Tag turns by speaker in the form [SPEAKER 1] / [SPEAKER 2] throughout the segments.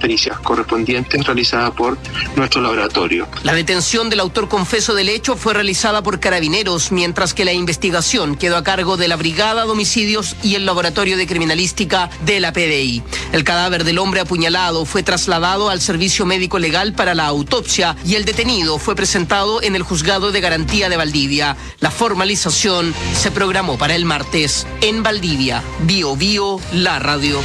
[SPEAKER 1] pericias correspondientes realizadas por nuestro laboratorio.
[SPEAKER 2] La detención del autor confeso del hecho fue realizada por Carabineros, mientras que la investigación quedó a cargo de la Brigada de Homicidios y el Laboratorio de Criminalística de la PDI. El cadáver del hombre apuñalado fue trasladado al servicio médico legal para la autopsia y el detenido fue presentado en el Juzgado de Garantía de Valdivia. La formalización se programó para el martes. En Valdivia, Bio, la radio.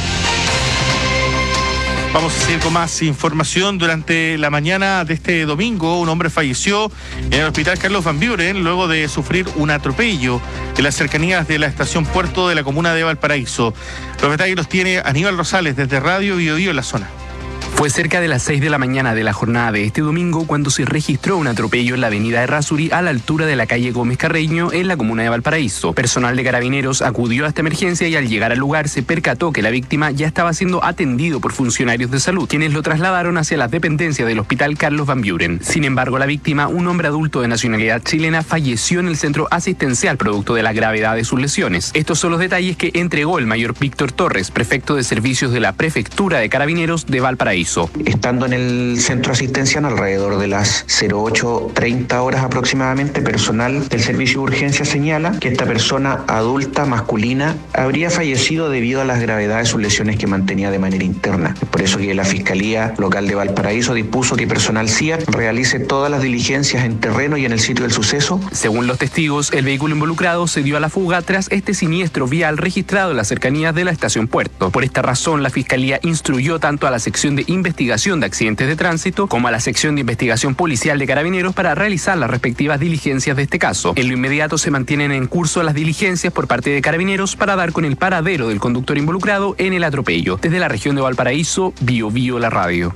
[SPEAKER 3] Vamos a seguir con más información. Durante la mañana de este domingo, un hombre falleció en el hospital Carlos Van Buren luego de sufrir un atropello en las cercanías de la estación Puerto de la comuna de Valparaíso. Los detalles los tiene Aníbal Rosales desde Radio Bio en la zona.
[SPEAKER 4] Fue cerca de las 6 de la mañana de la jornada de este domingo cuando se registró un atropello en la avenida Errázuri a la altura de la calle Gómez Carreño en la comuna de Valparaíso. Personal de Carabineros acudió a esta emergencia y al llegar al lugar se percató que la víctima ya estaba siendo atendido por funcionarios de salud, quienes lo trasladaron hacia las dependencias del hospital Carlos Van Buren. Sin embargo, la víctima, un hombre adulto de nacionalidad chilena, falleció en el centro asistencial producto de la gravedad de sus lesiones. Estos son los detalles que entregó el mayor Víctor Torres, prefecto de servicios de la Prefectura de Carabineros de Valparaíso.
[SPEAKER 5] Estando en el centro asistencial alrededor de las 08:30 horas aproximadamente, personal del servicio de urgencia señala que esta persona adulta masculina habría fallecido debido a las gravedades de sus lesiones que mantenía de manera interna. Por eso que la Fiscalía Local de Valparaíso dispuso que personal CIAT realice todas las diligencias en terreno y en el sitio del suceso.
[SPEAKER 4] Según los testigos, el vehículo involucrado se dio a la fuga tras este siniestro vial registrado en las cercanías de la estación Puerto. Por esta razón, la Fiscalía instruyó tanto a la sección de investigación de accidentes de tránsito como a la sección de investigación policial de Carabineros para realizar las respectivas diligencias de este caso. En lo inmediato se mantienen en curso las diligencias por parte de Carabineros para dar con el paradero del conductor involucrado en el atropello. Desde la región de Valparaíso, Bio la radio.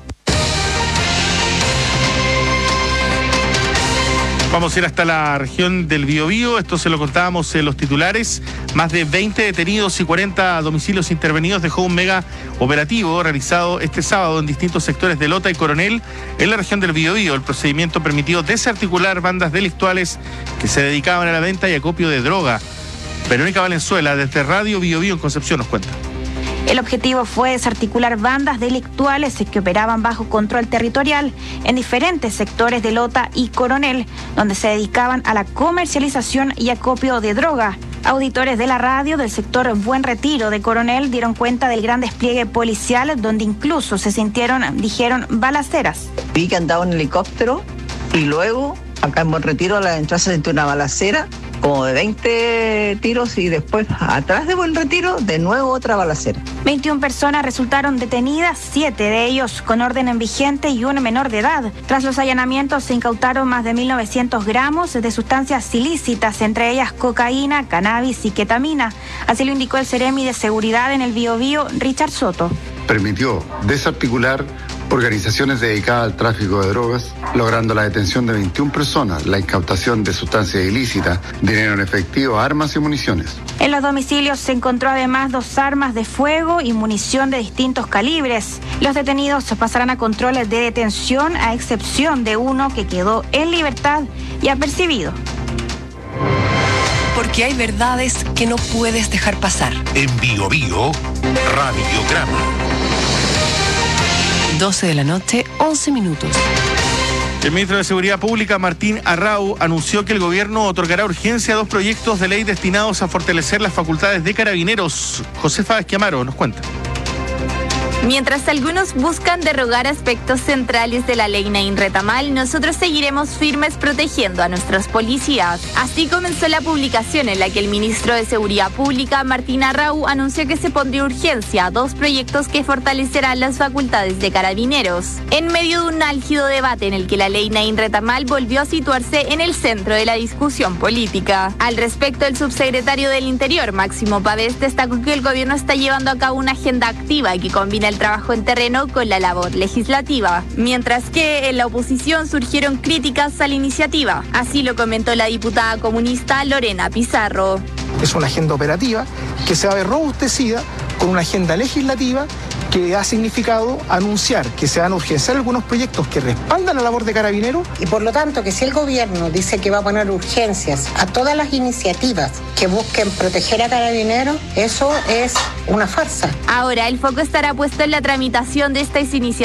[SPEAKER 3] Vamos a ir hasta la región del Biobío. Esto se lo contábamos en los titulares. Más de 20 detenidos y 40 domicilios intervenidos dejó un mega operativo realizado este sábado en distintos sectores de Lota y Coronel en la región del Biobío. El procedimiento permitió desarticular bandas delictuales que se dedicaban a la venta y acopio de droga. Verónica Valenzuela, desde Radio Biobío en Concepción, nos cuenta.
[SPEAKER 6] El objetivo fue desarticular bandas delictuales que operaban bajo control territorial en diferentes sectores de Lota y Coronel, donde se dedicaban a la comercialización y acopio de droga. Auditores de la radio del sector Buen Retiro de Coronel dieron cuenta del gran despliegue policial, donde incluso se dijeron, balaceras.
[SPEAKER 7] Vi que andaba un helicóptero y luego, acá en Buen Retiro, a la entrada se sintió una balacera, como de 20 tiros, y después atrás de Buen Retiro de nuevo otra balacera.
[SPEAKER 6] 21 personas resultaron detenidas, 7 de ellos con orden en vigente y una menor de edad. Tras los allanamientos se incautaron más de 1.900 gramos de sustancias ilícitas, entre ellas cocaína, cannabis y ketamina. Así lo indicó el Seremi de Seguridad en el Biobío, Richard Soto.
[SPEAKER 8] Permitió desarticular organizaciones dedicadas al tráfico de drogas, logrando la detención de 21 personas, la incautación de sustancias ilícitas, dinero en efectivo, armas y municiones.
[SPEAKER 6] En los domicilios se encontró además 2 armas de fuego y munición de distintos calibres. Los detenidos pasarán a controles de detención, a excepción de uno que quedó en libertad y apercibido.
[SPEAKER 9] Porque hay verdades que no puedes dejar pasar.
[SPEAKER 10] En Biobío, Radiograma.
[SPEAKER 9] 12 de la noche, 11 minutos.
[SPEAKER 3] El ministro de Seguridad Pública, Martín Arrau, anunció que el gobierno otorgará urgencia a 2 proyectos de ley destinados a fortalecer las facultades de Carabineros. Josefa Esquiamaro nos cuenta.
[SPEAKER 11] Mientras algunos buscan derogar aspectos centrales de la ley Nain Retamal, nosotros seguiremos firmes protegiendo a nuestros policías. Así comenzó la publicación en la que el ministro de Seguridad Pública, Martín Arrau, anunció que se pondría urgencia a 2 proyectos que fortalecerán las facultades de Carabineros. En medio de un álgido debate en el que la ley Nain Retamal volvió a situarse en el centro de la discusión política. Al respecto, el subsecretario del Interior, Máximo Pavés, destacó que el gobierno está llevando a cabo una agenda activa y que combina el trabajo en terreno con la labor legislativa, mientras que en la oposición surgieron críticas a la iniciativa. Así lo comentó la diputada comunista Lorena Pizarro.
[SPEAKER 12] Es una agenda operativa que se va a ver robustecida con una agenda legislativa que ha significado anunciar que se van a urgenciar algunos proyectos que respaldan la labor de Carabineros.
[SPEAKER 13] Y por lo tanto, que si el gobierno dice que va a poner urgencias a todas las iniciativas que busquen proteger a Carabineros, eso es una farsa.
[SPEAKER 11] Ahora el foco estará puesto en la tramitación de estas iniciativas